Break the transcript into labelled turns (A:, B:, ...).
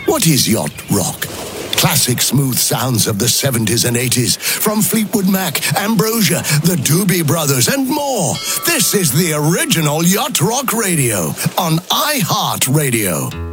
A: What is yacht rock? Classic smooth sounds of the 70s and 80s from Fleetwood Mac, Ambrosia, the Doobie Brothers, and more. This is the original Yacht Rock Radio on iHeartRadio.